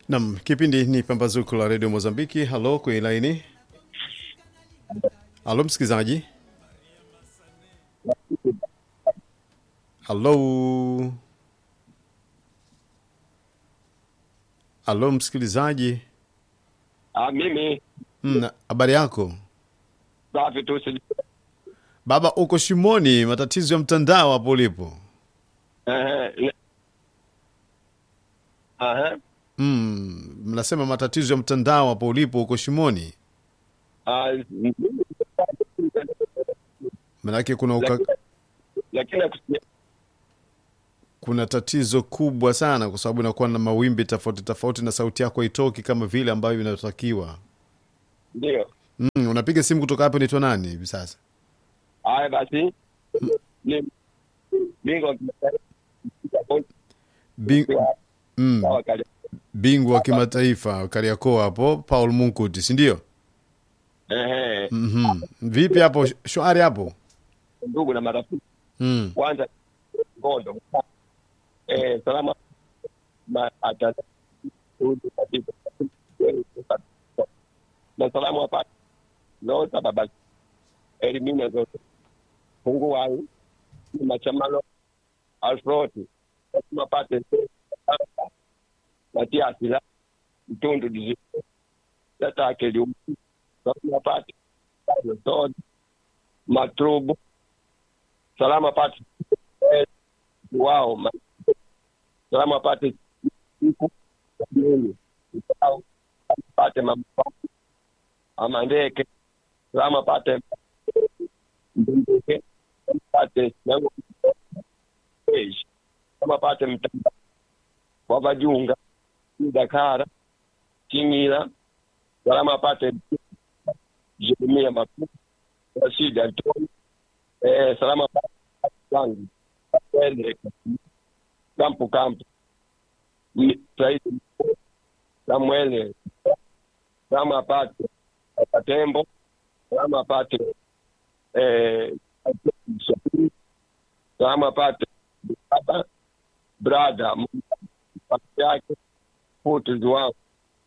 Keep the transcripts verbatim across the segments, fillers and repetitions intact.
Nam, kipindi ni pambazuko la redio Mozambiki. Halo kwenye laini. Halo msikilizaji. Halo. Halo msikilizaji. Ah, mimi Mm, habari yako? safi tu si Baba, uko shimoni, matatizo ya mtandao hapo ulipo. eh eh ah Mm, mnasema matatizo ya mtandao hapo ulipo, uko shimoni. ah Manake kuna uka, lakini lakini nakusikia kuna tatizo kubwa sana kwa sababu inakuwa na mawimbi tofauti tofauti na sauti yako haitoki kama vile ambavyo inatakiwa. ndio. Mm, unapiga simu kutoka hapo, unaitwa nani hivi sasa? Haya basi ni bingo Bing, mm, sawa kale. bingwa wa kimataifa Kariakoo hapo, Paul Munkuti, si ndio? Eh eh Mhm. Vipi hapo, shwari hapo? ndugu na marafiki Mm. kwanza ngondo eh salama ma ata na salamu hapa no sababu elimina zote fungu wangu ni machamalo alfroti mapate natia asila mtundu dizi tata akeli mapate so matrubu salama pate wao ma- salama pate siku mimi au pate mambo amandeke salama pate ndeke pate nango page kama pate mtanda wa vajunga Dakara Kingira salama pate Jeremia Maku Rashid Antoni eh salama pate wangu Pele kampu kampu Ni- Saidi Samuel salama pate Katembo salama pate eh salama pate baba brada pate yake futi wangu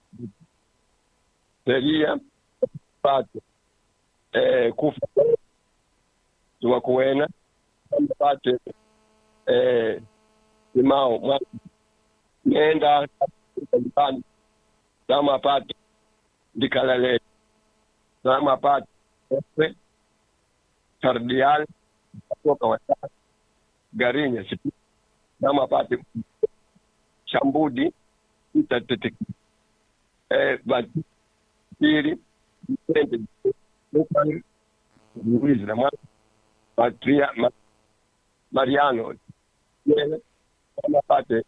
sheria pate eh kufa wa kuena pate eh simao mwa nenda nyumbani kama pate ndikalale kama pate efe kardial kutoka watatu garinya sipi kama pate chambudi itatete eh bati pili tende mukari Luiz na mwa Patria ma, Mariano yeye kama pate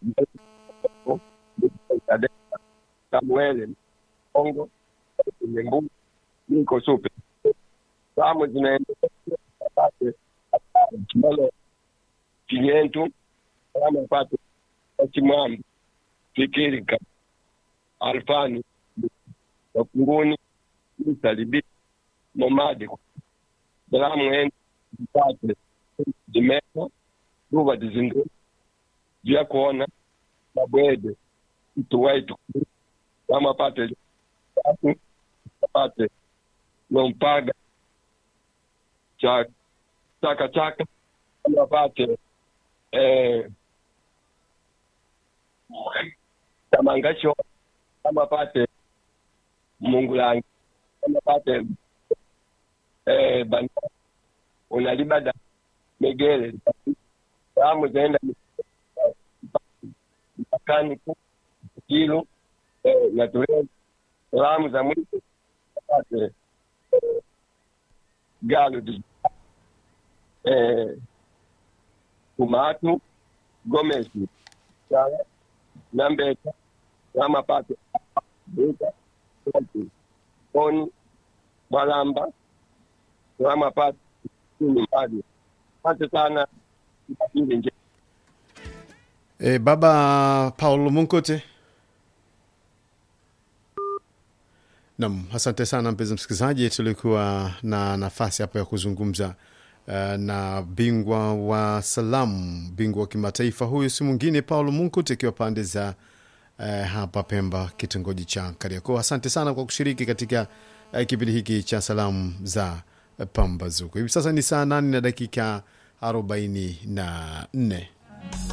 Samuel Kongo Nyembu niko supe kama zinaenda pate kimalo kinyentu kama pate chimwambi fikirika alfani wakunguni msalibi nomadi salamu en pate dimeko ruva dizindu vya kuona mabwede mtu wetu kama pate tatu pate nompaga cha chaka chaka kama pate eh tamangasho kama pate mungulangi kama pate eh bana unalibada megele salamu zaenda mpakani kilo eh, na tule salamu za mwisho pate galo di eh kumatu gomesi sawa nambeka kama pate buka oni balamba kama pate ni hadi pate sana ili nje E, baba Paul Munkuti. Nam, asante sana mpenzi msikilizaji, tulikuwa na nafasi hapo ya kuzungumza uh, na bingwa wa salamu, bingwa wa kimataifa. Huyu si mwingine Paul Munkuti akiwa pande za eh, hapa Pemba, kitongoji cha Kariakoo. Asante sana kwa kushiriki katika eh, kipindi hiki cha salamu za eh, Pambazuko. Hivi sasa ni saa nane na dakika arobaini na nne.